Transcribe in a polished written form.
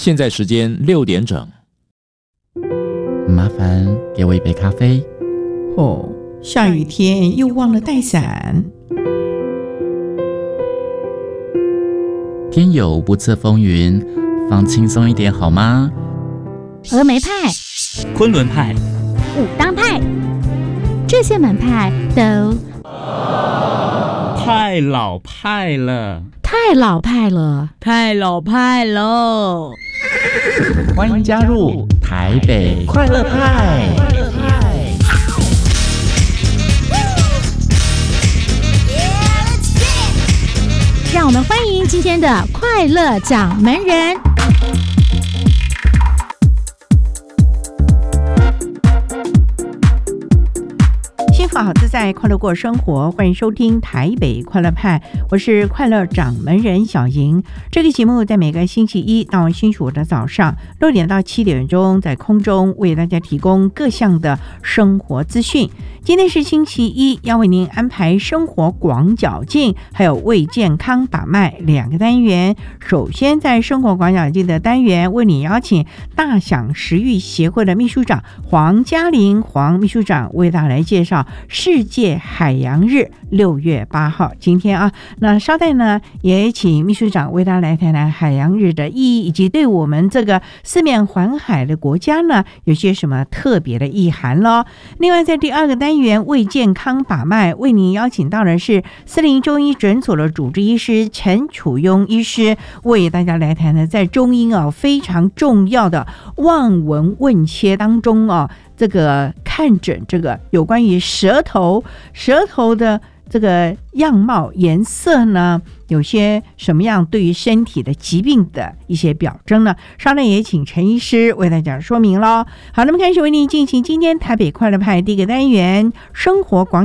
现在时间6点整。 麻烦给我一杯咖啡。 哦，下雨天又忘了带伞。 天有不测风云，放轻松一点好吗？ 峨眉派、 昆仑派、 武当派，这些门派都太老派了， 太老派了， 太老派了！ 欢迎加入台北快乐派。 让我们欢迎今天的快乐掌门人。 幸福好自在，快乐过生活。欢迎收听台北快乐派，我是快乐掌门人小莹。这个节目在每个星期一到星期五的早上6点到7点钟，在空中为大家提供各项的生活资讯。今天是星期一，要为您安排生活广角镜还有为健康把脉2个单元。首先在生活广角镜的单元，为你邀请大享食育协会的秘书长黄嘉玲黄秘书长为大家来介绍世界海洋日6月8号今天啊，那稍待呢也请秘书长为大家来谈谈海洋日的意义，以及对我们这个四面环海的国家呢有些什么特别的意涵咯。另外在第2个单元为健康把脉，为您邀请到的是4零中医诊所的主治医师陈楚庸医师，为大家来谈谈在中医非常重要的望闻问切当中这个看诊这个有关于舌头的这个样貌颜色呢，有些什么样对于身体的疾病的一些表征呢？稍后也请陈医师为大家说明咯。好，那么开始为您进行今天台北快乐派第1个单元生活广